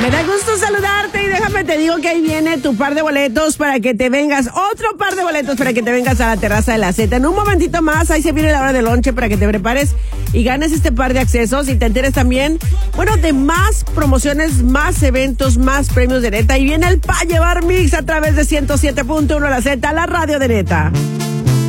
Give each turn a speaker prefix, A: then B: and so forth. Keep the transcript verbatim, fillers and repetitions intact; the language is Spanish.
A: Me da gusto saludarte y déjame te digo que ahí viene tu par de boletos para que te vengas, otro par de boletos para que te vengas a la terraza de la Z. En un momentito más, ahí se viene la hora del lonche para que te prepares y ganes este par de accesos y te enteres también, bueno, de más promociones, más eventos, más premios de Neta. Y viene el Pa' Llevar Mix a través de ciento siete punto uno la Z, la radio de Neta.